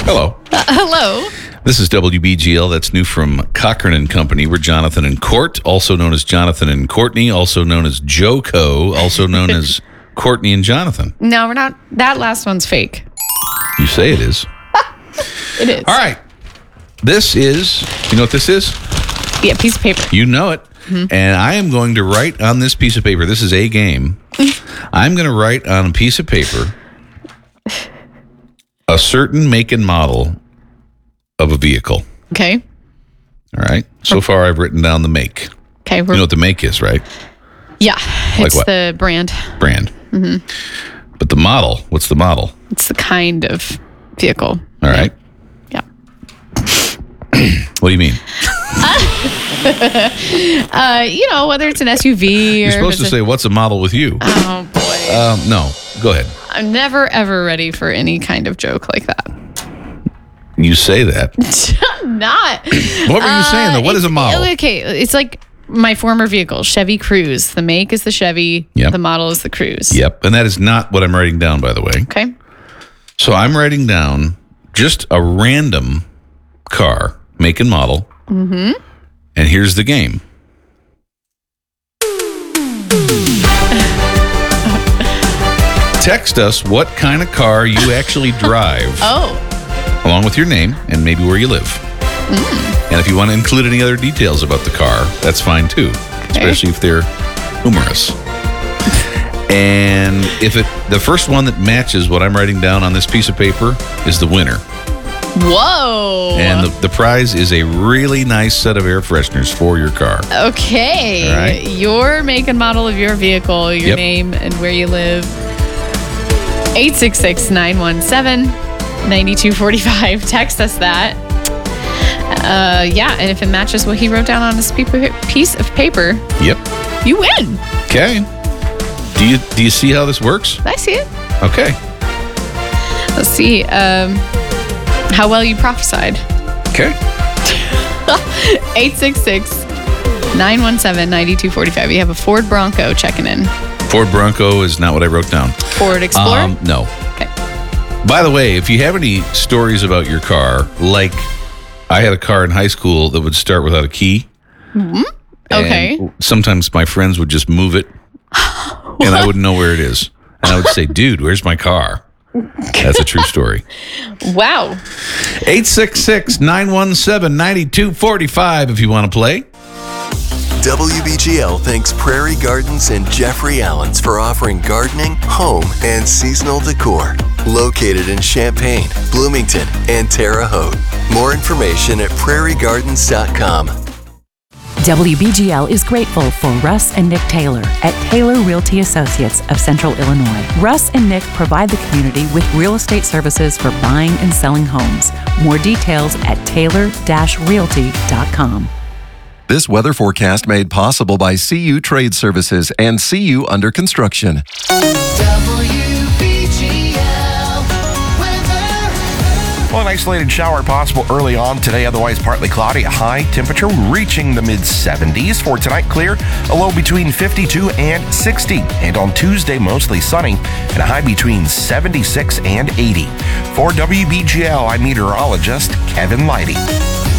Hello. Hello. This is WBGL. That's new from Cochran and Company. We're Jonathan and Court, also known as Jonathan and Courtney, also known as JoCo, also known as Courtney and Jonathan. No, we're not. That last one's fake. You say it is. It is. All right. This is, you know what this is? Yeah, piece of paper. You know it. Mm-hmm. And I am going to write on this piece of paper. This is a game. I'm going to write on a piece of paper a certain make and model of a vehicle. Okay. All right. So far, I've written down the make. Okay. You know what the make is, right? Yeah. Like It's what? the brand. Brand. Mm-hmm. But the model, what's the model? It's the kind of vehicle. All right. Yeah. What do you mean? Whether it's an SUV or... You're supposed to say, what's a model with you? Oh, boy. No. Go ahead. I'm never, ever ready for any kind of joke like that. You say that. I'm not. What were you saying, though? What is a model? Okay, it's like my former vehicle, Chevy Cruze. The make is the Chevy. Yep. The model is the Cruze. Yep. And that is not what I'm writing down, by the way. Okay. So I'm writing down just a random car, make and model. Mm-hmm. And here's the game. Text us what kind of car you actually drive. Along with your name and maybe where you live. And if you want to include any other details about the car, that's fine too. Okay. Especially if they're humorous. And if the first one that matches what I'm writing down on this piece of paper is the winner. Whoa. And the prize is a really nice set of air fresheners for your car. Okay. All right. Your make and model of your vehicle, your name, and where you live. 866-917-9245. Text us that. And if it matches what he wrote down on this piece of paper, yep, you win. Okay. Do you see how this works? I see it. Okay. Let's see how well you prophesied. Okay. 866-917-9245. You have a Ford Bronco checking in. Ford Bronco is not what I wrote down. Ford Explorer? No. Okay. By the way, if you have any stories about your car, like I had a car in high school that would start without a key. Mm-hmm. Okay. Sometimes my friends would just move it and I wouldn't know where it is. And I would say, dude, where's my car? That's a true story. Wow. 866-917-9245 if you want to play. WBGL thanks Prairie Gardens and Jeffrey Allen's for offering gardening, home, and seasonal decor. Located in Champaign, Bloomington, and Terre Haute. More information at prairiegardens.com. WBGL is grateful for Russ and Nick Taylor at Taylor Realty Associates of Central Illinois. Russ and Nick provide the community with real estate services for buying and selling homes. More details at taylor-realty.com. This weather forecast made possible by CU Trade Services and CU Under Construction. Well, an isolated shower possible early on today, otherwise partly cloudy. A high temperature reaching the mid-70s. For tonight, clear, a low between 52 and 60. And on Tuesday, mostly sunny, and a high between 76 and 80. For WBGL, I'm meteorologist Kevin Leidy.